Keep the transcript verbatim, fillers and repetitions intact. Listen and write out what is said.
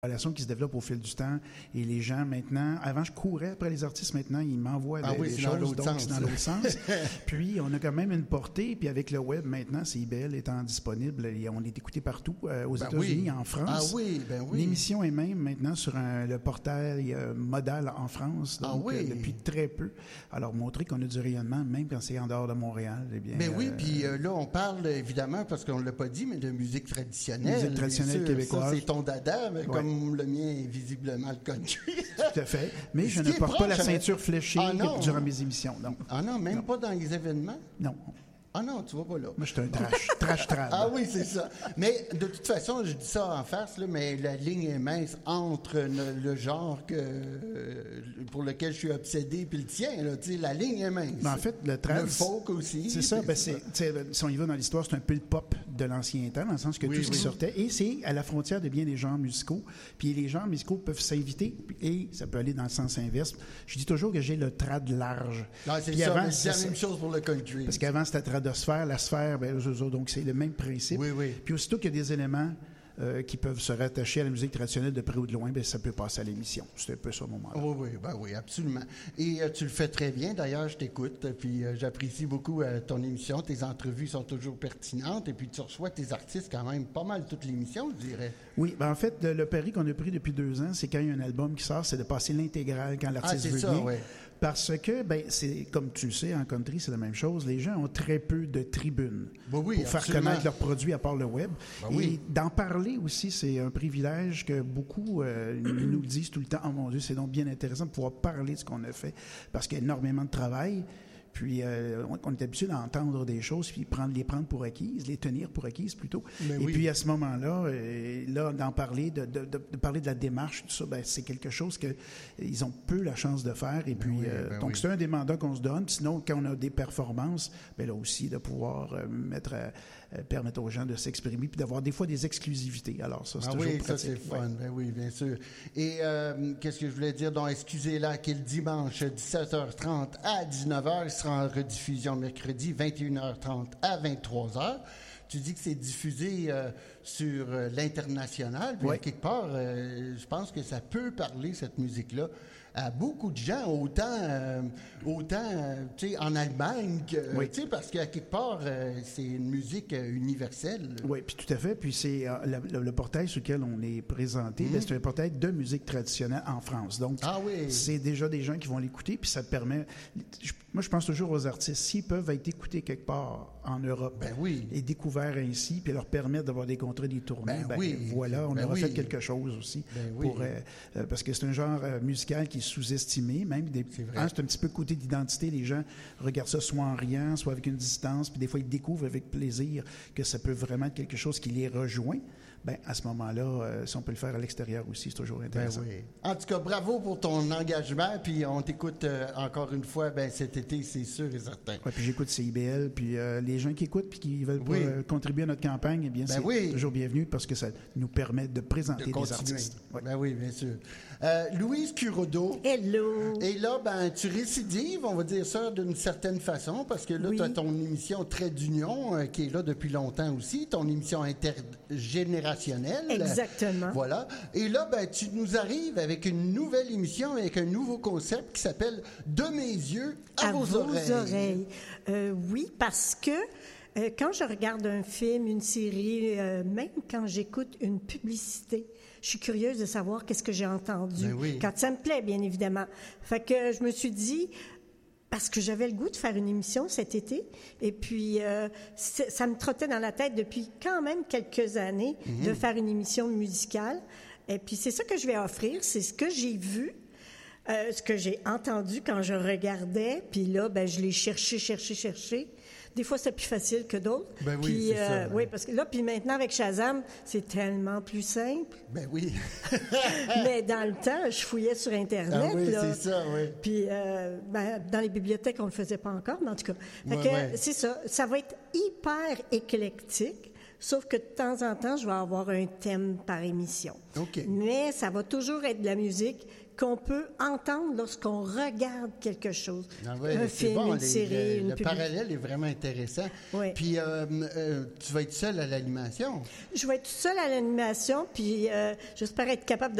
relation qui se développe au fil du temps et les gens maintenant, avant je courais après les artistes, maintenant ils m'envoient ah des, oui, des c'est choses, dans l'autre donc sens. c'est dans l'autre sens. Puis on a quand même une portée, puis avec le web maintenant, C I B L étant disponible, et on est écouté partout, euh, aux ben États-Unis, oui. en France. Ah oui, ben oui. L'émission est même maintenant sur un, le portail euh, Modal en France, donc ah oui. euh, depuis très peu. Alors montrer qu'on a du rayonnement, même quand c'est en dehors de Montréal, eh bien. Ben oui, euh, puis euh, là on parle évidemment, parce qu'on ne l'a pas dit, mais de musique traditionnelle. Musique traditionnelle sûr, québécoise. Ça, c'est ton dada, mais ouais. Comme le mien est visiblement le country. Tout à fait. Mais je Ce ne qui est porte pas la proche, ceinture fléchée ah, non. durant mes émissions. Non. Ah non, même non. pas dans les événements? Non. Ah non, tu vas pas là. Moi, je suis un trash, trash trad. Ah oui, c'est ça. Mais de toute façon, je dis ça en face, là, mais la ligne est mince entre le, le genre que, euh, pour lequel je suis obsédé puis le tien. Là, la ligne est mince. Ben, en fait, le trad... Le folk aussi. C'est ça. Ben, c'est, si on y va dans l'histoire, c'est un peu le pop de l'ancien temps, dans le sens que oui, tout ce oui. qui sortait, et c'est à la frontière de bien des genres musicaux. Puis les genres musicaux peuvent s'inviter, et ça peut aller dans le sens inverse. Je dis toujours que j'ai le trad large. Ah, c'est puis ça, avant, mais c'est la ça. même chose pour le country. Parce qu'avant, c'était la tradosphère, la sphère, ben, donc c'est le même principe. Oui, oui. Puis aussitôt qu'il y a des éléments euh, qui peuvent se rattacher à la musique traditionnelle de près ou de loin, bien, ça peut passer à l'émission. C'est un peu ça, au moment-là. Oui, oui, ben oui, absolument. Et euh, tu le fais très bien. D'ailleurs, je t'écoute, puis euh, j'apprécie beaucoup euh, ton émission. Tes entrevues sont toujours pertinentes, et puis tu reçois tes artistes quand même pas mal toute l'émission, je dirais. Oui, ben en fait, le, le pari qu'on a pris depuis deux ans, c'est quand il y a un album qui sort, c'est de passer l'intégrale quand l'artiste ah, veut ça, bien. Ouais. Parce que, ben, c'est comme tu le sais, en country, c'est la même chose. Les gens ont très peu de tribunes ben oui, pour faire absolument. connaître leurs produits à part le web. Ben et oui. d'en parler aussi, c'est un privilège que beaucoup euh, nous le disent tout le temps. Oh mon Dieu, c'est donc bien intéressant de pouvoir parler de ce qu'on a fait, parce qu'il y a énormément de travail. Puis, euh, on, on est habitué d'entendre des choses, puis prendre, les prendre pour acquises, les tenir pour acquises plutôt. Mais et oui. puis, à ce moment-là, euh, là, d'en parler, de, de, de, de parler de la démarche, tout ça, ben, c'est quelque chose que ils ont peu la chance de faire. Et ben puis, oui, euh, ben donc, oui. c'est un des mandats qu'on se donne. Sinon, quand on a des performances, ben là aussi, de pouvoir euh, mettre, euh, permettre aux gens de s'exprimer, puis d'avoir des fois des exclusivités. Alors, ça, c'est ah toujours oui, pratique. ça, c'est fun. Ouais. Ben oui, bien sûr. Et euh, qu'est-ce que je voulais dire? Donc, excusez-la, qui est le dimanche, dix-sept heures trente à dix-neuf heures, il sera en rediffusion mercredi, vingt et une heures trente à vingt-trois heures. Tu dis que c'est diffusé euh, sur euh, l'international, puis oui. à quelque part, euh, je pense que ça peut parler, cette musique-là, à beaucoup de gens, autant, euh, autant euh, tu sais, en Allemagne, que, oui. tu sais, parce qu'à quelque part, euh, c'est une musique euh, universelle. Oui, puis tout à fait. Puis c'est euh, le, le, le portail sur lequel on est présenté, mm-hmm. bien, c'est un portail de musique traditionnelle en France. Donc, ah oui. c'est déjà des gens qui vont l'écouter, puis ça permet... Je, moi, je pense toujours aux artistes, s'ils peuvent être écoutés quelque part en Europe ben oui. et découverts ainsi, puis leur permettre d'avoir des contrats, des tournées, ben ben, oui. voilà, on ben aura oui. fait quelque chose aussi. Ben oui. pour, euh, euh, parce que c'est un genre euh, musical qui est sous-estimé, même des, c'est, hein, c'est un petit peu côté d'identité. Les gens regardent ça soit en riant, soit avec une distance, puis des fois ils découvrent avec plaisir que ça peut vraiment être quelque chose qui les rejoint. Ben à ce moment-là, euh, si on peut le faire à l'extérieur aussi, c'est toujours intéressant. Ben oui. En tout cas, bravo pour ton engagement, puis on t'écoute euh, encore une fois ben, cet été, c'est sûr et certain. Oui, puis j'écoute C I B L, puis euh, les gens qui écoutent puis qui veulent oui. pas, euh, contribuer à notre campagne, eh bien, ben c'est oui. toujours bienvenu parce que ça nous permet de présenter de des artistes. Ouais. Ben oui, bien sûr. Euh, Louise Curodo. Hello. Et là, ben, tu récidives, on va dire ça d'une certaine façon, parce que là, oui. tu as ton émission Trait d'Union euh, qui est là depuis longtemps aussi, ton émission intergénérationnelle. Exactement. Voilà. Et là, ben, tu nous arrives avec une nouvelle émission, avec un nouveau concept qui s'appelle De mes yeux à, à vos, vos oreilles. oreilles. Euh, oui, parce que euh, quand je regarde un film, une série, euh, même quand j'écoute une publicité, je suis curieuse de savoir qu'est-ce que j'ai entendu. Ben oui. Quand ça me plaît, bien évidemment. Fait que je me suis dit, parce que j'avais le goût de faire une émission cet été, et puis euh, ça me trottait dans la tête depuis quand même quelques années mm-hmm. de faire une émission musicale. Et puis c'est ça que je vais offrir, c'est ce que j'ai vu, euh, ce que j'ai entendu quand je regardais, puis là, ben je l'ai cherché, cherché, cherché. Des fois, c'est plus facile que d'autres. Ben oui, puis, c'est euh, ça. Oui, parce que là, puis maintenant, avec Shazam, c'est tellement plus simple. Ben oui. Mais dans le temps, je fouillais sur Internet. Ah oui, là. c'est ça, oui. Puis, euh, ben, dans les bibliothèques, on ne le faisait pas encore, mais en tout cas. Fait ouais, que, ouais. c'est ça. Ça va être hyper éclectique, sauf que de temps en temps, je vais avoir un thème par émission. OK. Mais ça va toujours être de la musique qu'on peut entendre lorsqu'on regarde quelque chose. Ah ouais, un c'est film, bon, une les- série, le, une le publi- parallèle est vraiment intéressant. Oui. Puis, euh, euh, tu vas être seule à l'animation. Je vais être toute seule à l'animation, puis euh, j'espère être capable de